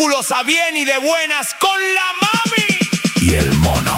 fabulosa, bien y de buenas con la mami y el mono.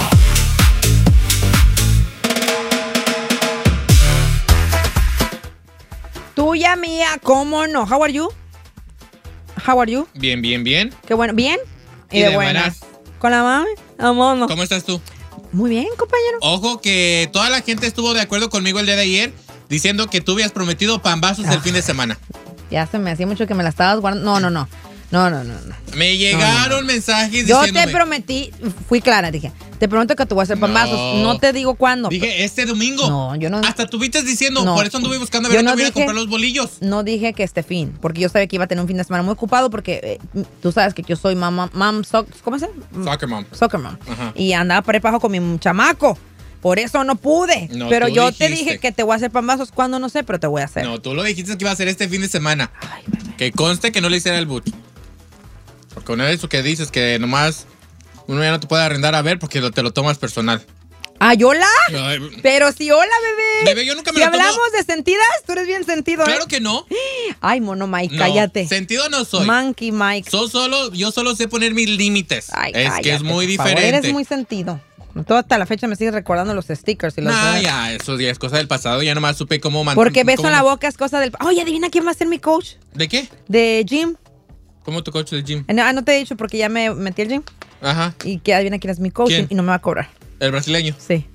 Tuya, mía, ¿cómo no? How are you? How are you? Bien, bien, bien. Qué bueno, bien y de buenas. Con la mami, mono. ¿Cómo estás tú? Muy bien, compañero. Ojo que toda la gente estuvo de acuerdo conmigo el día de ayer diciendo que tú habías prometido pambazos el fin de semana. Ya se me hacía mucho que me la estabas guardando. No. Me llegaron mensajes Yo diciéndome. te prometí, fui clara, dije, te prometo que te voy a hacer pambazos. No te digo cuándo. Dije, este domingo. No, yo no. Hasta tuviste diciendo, No. por eso anduve buscando a ver si te voy a comprar los bolillos. No dije que este fin, porque yo sabía que iba a tener un fin de semana muy ocupado, porque tú sabes que yo soy ¿cómo se llama? Soccer mom. Ajá. Y andaba prepago con mi chamaco. Por eso no pude. No, pero tú yo dijiste. te dije que te voy a hacer pambazos cuando no sé, pero te voy a hacer. No, tú lo dijiste que iba a ser este fin de semana. Ay, bebé. Que conste que no le hiciera el boot. Porque una vez eso que dices que nomás uno ya no te puede arrendar a ver porque te lo tomas personal. ¿Ay, hola? Ay, Pero sí, hola, bebé. Bebé, yo nunca me si lo tomo. hablamos de sentidas, tú eres bien sentido, Claro que no. Ay, mono Mike, No, cállate. sentido no soy. Monkey Mike. Yo solo sé poner mis límites. Ay, es cállate, que es muy por favor, diferente. Eres muy sentido. Tú hasta la fecha me sigues recordando los stickers y los... No, ya, eso ya es cosa del pasado. Ya nomás supe cómo Porque beso en la boca es cosa del... Oye, adivina quién va a ser mi coach ¿De qué? de gym. ¿Cómo tu coach de gym? No te he dicho porque ya me metí al gym. Ajá. Y que adivina quién es mi coach. ¿Quién? Y no me va a cobrar. ¿El brasileño? Sí.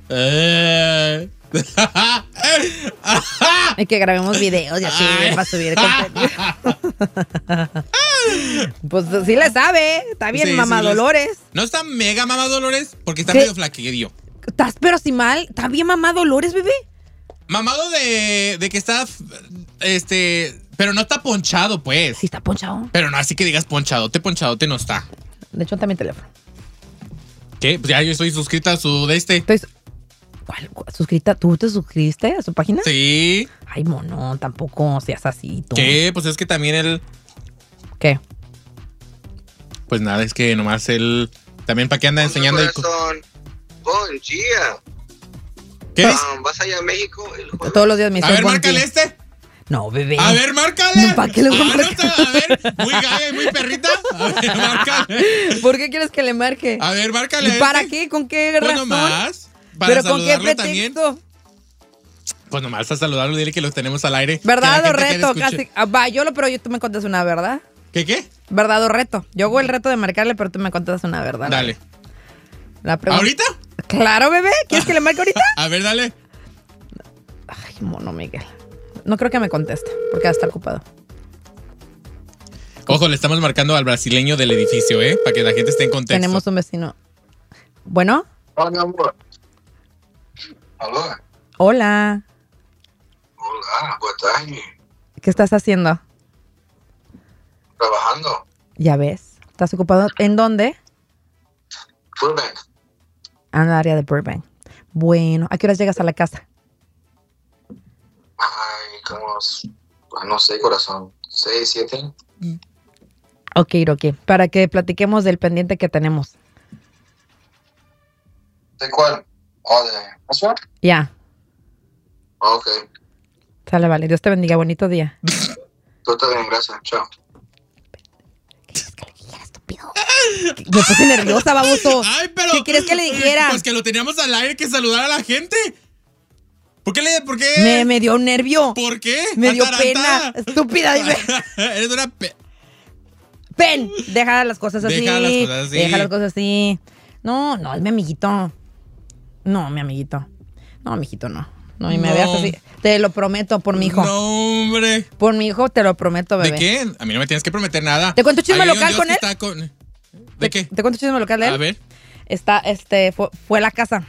Y que grabemos videos y así para subir contenido. Pues sí le sabe. Está bien, Sí, mamá sí, Dolores. ¿No está mega mamá Dolores? Porque está ¿Qué? medio flaquillo. ¿Estás pero si mal? ¿Está bien mamá Dolores, bebé? Mamado de que está, pero no está ponchado, pues. Sí, está ponchado. Pero no así que digas ponchadote no está. De hecho, también teléfono. ¿Qué? Pues ya yo estoy suscrita a su de este. ¿Cuál? ¿Suscrita? ¿Tú te suscribiste a su página? Sí. Ay, mono, tampoco seas así tú. ¿Qué? Pues es que también él, ¿Qué? pues nada, es que nomás él, también para qué anda enseñando. Buen día. ¿Qué dices? ¿Vas allá a México? Todos los días me A dice ver, buen márcale día. este. No, bebé. A ver, márcale. No, ¿para qué le voy a marcar? A ver, muy gaya y muy perrita. A ver, márcale. ¿Por qué quieres que le marque? A ver, márcale. ¿Y para este. qué? ¿Con qué Pues razón? nomás. Para ¿Pero con qué saludarlo también. pretexto? Pues nomás a saludarlo, dile que los tenemos al aire. ¿Verdad Que o la gente reto? quiera escuchar. Casi. Pero tú me contestas una verdad. ¿Qué? ¿Verdad o reto? Yo hago el reto de marcarle, pero tú me contestas una verdad. Dale. La pregunta. ¿Ahorita? Claro, bebé. ¿Quieres que le marque ahorita? A ver, dale. Ay, mono Miguel. No creo que me conteste, porque va a estar ocupado. Ojo, le estamos marcando al brasileño del edificio, para que la gente esté en contexto. Tenemos un vecino. Bueno. Hola, mi amor. Aló. Hola. Hola, buenas tardes. ¿Qué estás haciendo? Trabajando. Ya ves. ¿Estás ocupado? ¿En dónde? Burbank. En el área de Burbank. Bueno, ¿a qué horas llegas a la casa? Ay, como, no sé, corazón. 6, 7. Ok. Para que platiquemos del pendiente que tenemos. ¿De cuál? ¿O de password? Ya. Ok. Sale, vale. Dios te bendiga. Bonito día. Tú también, gracias. Chao. Estúpido. Me puse nerviosa, baboso. Ay, pero. ¿Qué quieres que le dijera? Pues que lo teníamos al aire, que saludar a la gente. ¿Por qué? Me dio un nervio. ¿Por qué? Me dio Atarantada. pena. Estúpida, dime. Eres una Pen, deja las cosas así. Deja las cosas así. Deja las cosas así. No, es mi amiguito. No, mi amiguito. No, mijito, no. No, y me No. veas así. Te lo prometo por mi hijo. No, hombre. Por mi hijo te lo prometo, bebé. ¿De qué? A mí no me tienes que prometer nada. ¿Te cuento chisme Ahí hay un local Dios con que él? está con- ¿De qué? ¿Te cuento chisme local de él? A ver. Fue a la casa.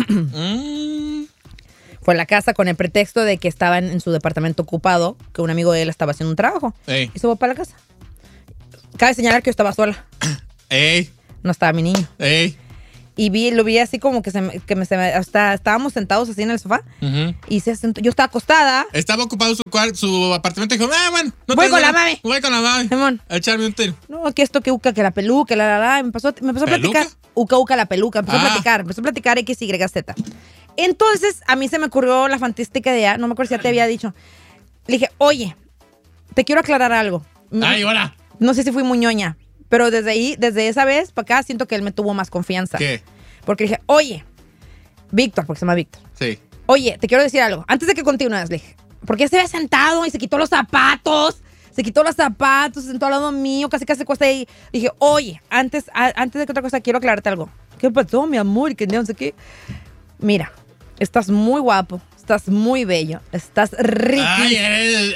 Fue a la casa con el pretexto de que estaba en su departamento ocupado, que un amigo de él estaba haciendo un trabajo. Ey. Y se fue para la casa. Cabe señalar que yo estaba sola. Ey. No estaba mi niño. Ey. Y lo vi así como que estábamos sentados así en el sofá. Ujú. Y se sentó, yo estaba acostada. Estaba ocupado su apartamento y dijo, bueno, no Voy tengo con la nada. mami. Voy con la mami. Simón. A echarme un tiro. No, que esto, que uca, que la peluca, la. Me empezó a platicar. Uca, la peluca. Empezó a platicar X, Y, Z. Entonces, a mí se me ocurrió la fantástica idea, no me acuerdo si ya te había dicho. Le dije, oye, te quiero aclarar algo. Ay, hola. No sé si fui muy ñoña, Pero desde esa vez para acá, siento que él me tuvo más confianza. ¿Qué? Porque dije, oye, Víctor, porque se llama Víctor. Sí. Oye, te quiero decir algo. Antes de que continúes, le dije, ¿por qué se ve sentado y se quitó los zapatos? Se quitó los zapatos, se sentó al lado mío, casi cuesta ahí. Dije, oye, antes de que otra cosa, quiero aclararte algo. ¿Qué pasó, mi amor? Que no sé qué. Mira, estás muy guapo, estás muy bello, estás riquísimo.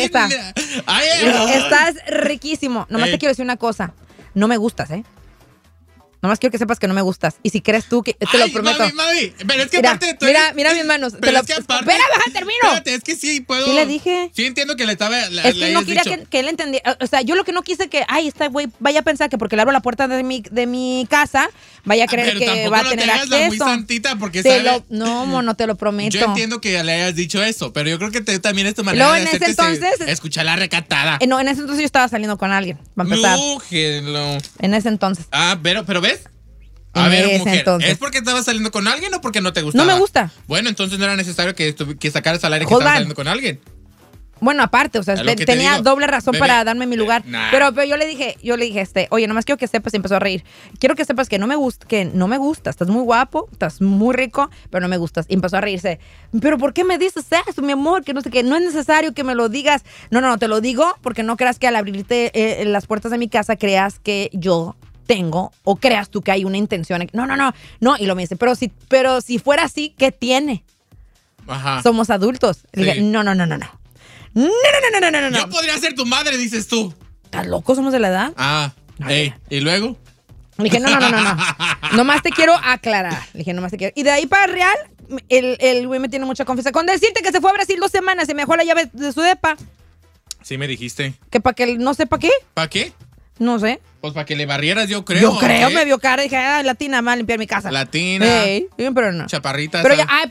Estás riquísimo. Nomás te quiero decir una cosa. No me gustas, ¿eh? Nomás quiero que sepas que no me gustas. Y si crees tú que... Te lo prometo. Mami. Pero es que mira, aparte de todo... Mira mis manos. Pero es que aparte... Espera, baja, termino. Espérate, es que sí puedo... ¿Qué le dije? Sí entiendo que le estaba... Es que no quería que él entendiera. O sea, yo lo que no quise que... Ay, este güey vaya a pensar que porque le abro la puerta de mi casa, vaya a creer que va a tener acceso. Muy santita porque no, mono, te lo prometo. Yo entiendo que le hayas dicho eso, pero yo creo que también es tu manera de hacerte escuchar la recatada. No, en ese entonces yo estaba saliendo con alguien, para empezar. En ese entonces. Ah, pero ¿ves? A ver, mujer, entonces. ¿Es porque estabas saliendo con alguien o porque no te gustaba? No me gusta. Bueno, entonces no era necesario que sacaras al aire que estabas saliendo con alguien. Bueno, aparte, o sea, tenía doble razón, bebé, para darme mi lugar. Pero yo le dije, oye, nomás quiero que sepas, y empezó a reír. Quiero que sepas que no me gusta, estás muy guapo, estás muy rico, pero no me gustas. Y empezó a reírse. Pero ¿por qué me dices eso, mi amor? Que no sé qué, no es necesario que me lo digas. No, te lo digo porque no creas que al abrirte las puertas de mi casa creas que yo tengo o creas tú que hay una intención. No, y lo me dice, pero si fuera así, ¿qué tiene? Ajá. Somos adultos. Sí. Le dije, no. No. Yo podría ser tu madre, dices tú. ¿Estás loco? ¿Somos de la edad? Ah, ¿y luego? Le dije, no. Nomás te quiero aclarar. Le dije, nomás te quiero. Y de ahí para real, el güey me tiene mucha confianza. Con decirte que se fue a Brasil 2 semanas y me dejó la llave de su depa. Sí me dijiste. ¿Que para que no sé para qué? ¿Para qué? No sé. Pues para que le barrieras, yo creo. Yo creo, me vio cara y dije, latina, va a limpiar mi casa. Latina. Pero no. Chaparrita.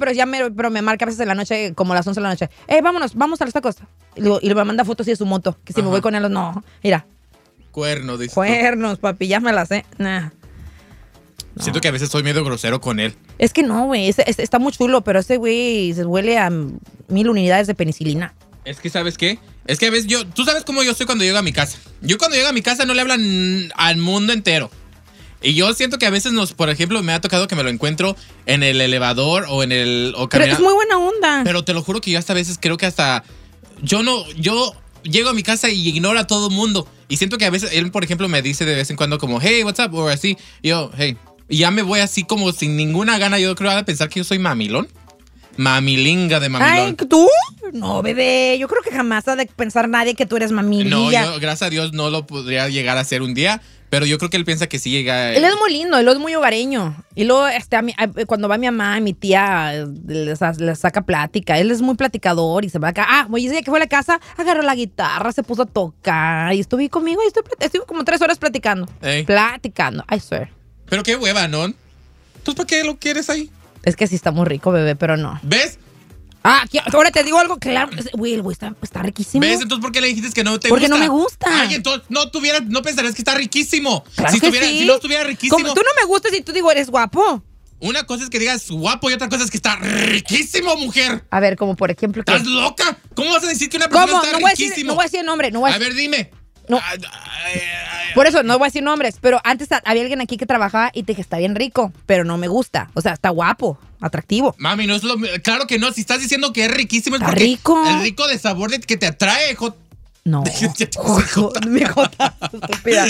Pero me marca a veces en la noche, como a las 11 de la noche. Vamos a los tacos. Y me manda fotos así de su moto. Que si me voy con él, no. Mira. Cuernos, dice. Cuernos, papi, ya me las sé. Nah. No. Siento que a veces soy medio grosero con él. Es que no, güey. Está muy chulo, pero ese güey se huele a 1000 unidades de penicilina. Es que, ¿sabes qué? Es que a veces tú sabes cómo yo soy cuando llego a mi casa. Yo cuando llego a mi casa no le hablan al mundo entero. Y yo siento que a veces por ejemplo, me ha tocado que me lo encuentro en el elevador o en el... Pero es muy buena onda. Pero te lo juro que yo hasta a veces creo que hasta... Yo llego a mi casa y ignoro a todo mundo. Y siento que a veces él, por ejemplo, me dice de vez en cuando como, hey, what's up? O así. Y yo, hey. Y ya me voy así como sin ninguna gana. Yo creo de pensar que yo soy mamilón. Mamilinga de mamilón. Ay, ¿tú? No, bebé. Yo creo que jamás ha de pensar nadie que tú eres mamililla. No, yo, gracias a Dios, no lo podría llegar a hacer un día. Pero yo creo que él piensa que sí llega... Él es muy lindo, él es muy hogareño. Y luego, cuando va mi mamá, mi tía le saca plática. Él es muy platicador y se va acá. Oye, ese que fue a la casa, agarró la guitarra, se puso a tocar. Y estuve conmigo y estuve como 3 horas platicando. Ey. Platicando, I swear. Pero qué hueva, ¿no? ¿Tú para qué lo quieres ahí? Es que sí está muy rico, bebé, pero no. ¿Ves? Ahora te digo algo, claro. Güey, el güey está riquísimo. ¿Ves? Entonces, ¿por qué le dijiste que no te Porque gusta? no me gusta. Ay, entonces no pensarías que está riquísimo. Claro si sí. no estuviera riquísimo. Como tú no me gustas y tú digo, eres guapo. Una cosa es que digas guapo y otra cosa es que está riquísimo, mujer. A ver, como por ejemplo... ¿Estás loca? ¿Cómo vas a decir que una persona está riquísimo? No voy a decir el nombre. A ver, dime. No. Por eso no voy a decir nombres, pero antes había alguien aquí que trabajaba y te dije, está bien rico, pero no me gusta. O sea, está guapo, atractivo. Mami, no es lo... Claro que no, si estás diciendo que es riquísimo es está porque rico. Es rico de sabor que te atrae, No. Mi jota, estúpida.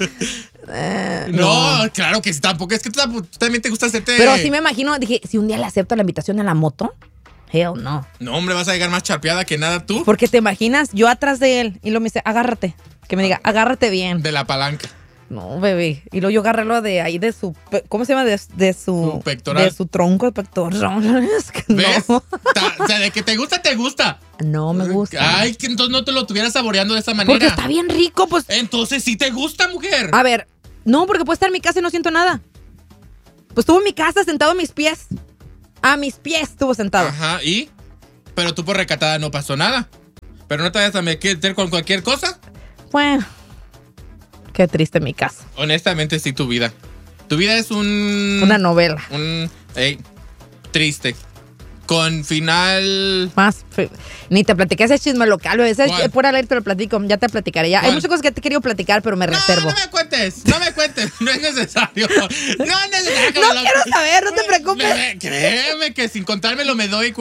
No, claro que sí, tampoco. Es que tú también te gusta hacerte... Pero sí me imagino, dije, si un día le acepto la invitación a la moto... Hell no. No, hombre, vas a llegar más charpeada que nada tú. Porque te imaginas, yo atrás de él y luego me dice, agárrate. Que me diga, agárrate bien. De la palanca. No, bebé. Y luego yo agarrarlo de ahí de su... ¿Cómo se llama? De su pectoral. De su tronco de pectoral. Es que ¿ves? no. O sea, de que te gusta, te gusta. No me gusta. Ay, que entonces no te lo estuvieras saboreando de esa manera. Porque está bien rico, pues. Entonces sí te gusta, mujer. A ver, no, porque puede estar en mi casa y no siento nada. Pues estuvo en mi casa sentado a mis pies. A mis pies estuvo sentado. Ajá, ¿y? Pero tú por recatada no pasó nada. Pero no te vayas a meter con cualquier cosa. Bueno, qué triste mi caso. Honestamente, sí, tu vida. Tu vida es una novela. triste. con final... Más. Ni te platiqué ese chisme local, ese por alerta te lo platico, ya te platicaré. Ya. Hay muchas cosas que te he querido platicar, pero me reservo. No me cuentes, no es necesario. No es necesario. No quiero saber, no te preocupes. Créeme que sin contármelo me doy cuenta.